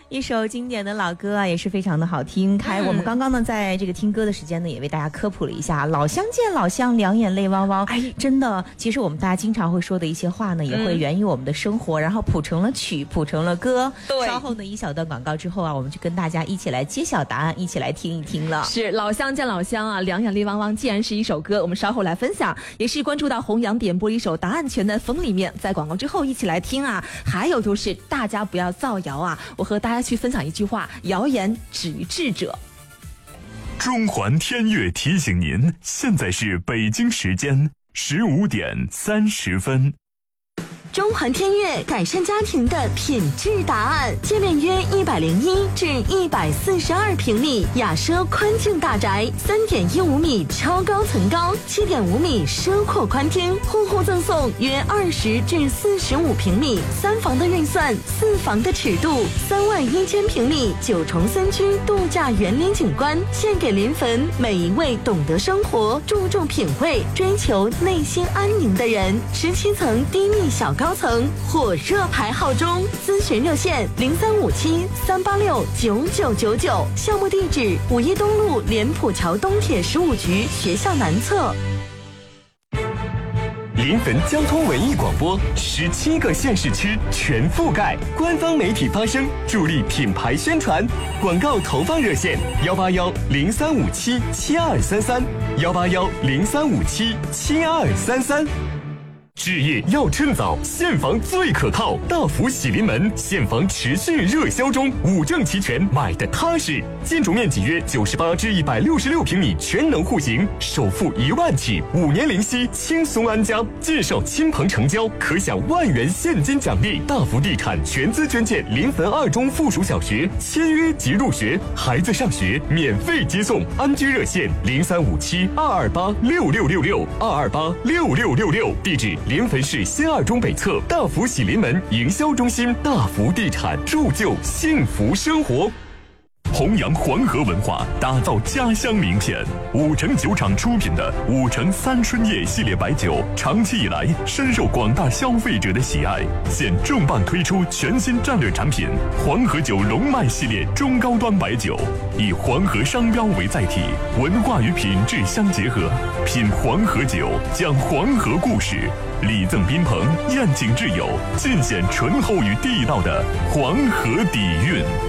一首经典的老歌啊，也是非常的好听。我们刚刚呢，在这个听歌的时间呢，也为大家科普了一下，老乡见老乡，两眼泪汪汪。真的，其实我们大家经常会说的一些话呢，也会源于我们的生活，然后谱成了曲，谱成了歌。对，稍后呢，一小段广告之后啊，我们就跟大家一起来揭晓答案，一起来听一听了。 是老乡见老乡啊，两眼泪汪汪，既然是一首歌，我们稍后来分享，也是关注到弘扬点播一首《答案全在风里面》，在广告之后一起来听啊。还有就是大家不要造谣啊，我和大家去分享一句话：谣言止于智者。 中环天悦提醒您，现在是北京时间15:30。 中环天悦改善家庭的品质答案，界面约101至142平米，雅奢宽境大宅，3.15米超高层高，7.5米奢阔宽厅，户户赠送约20至45平米，3房的预算，4房的尺度，31000平米9重3区度假园林景观，献给临汾每一位懂得生活、注重品味、追求内心安宁的人。17层低密小高层火热排号中，咨询热线0357-386-9999，项目地址5一东路莲浦桥东铁15局学校南侧。 临汾交通文艺广播，17个县市区全覆盖，官方媒体发声，助力品牌宣传。广告投放热线：181-0357-7233，181-0357-7233。置业要趁早，现房最可靠，大福喜临门，现房持续热销中，5证齐全，买的踏实。建筑面积约98至166平米，全能户型，首付1万起，5年零息，轻松安家。介绍亲朋成交，可享1万元现金奖励。大福地产全资捐建临汾2中附属小学，签约即入学，孩子上学免费接送。安居热线0357-228-6666，228-6666，地址临汾市新2中北侧大福喜临门营销中心。大福地产，铸就幸福生活。 弘扬黄河文化，打造家乡名片。5城酒厂出品的5城3春夜系列白酒，长期以来深受广大消费者的喜爱。现重磅推出全新战略产品黄河酒龙脉系列中高端白酒，以黄河商标为载体，文化与品质相结合。品黄河酒，讲黄河故事，礼赠宾朋，宴请挚友，尽显醇厚与地道的黄河底蕴。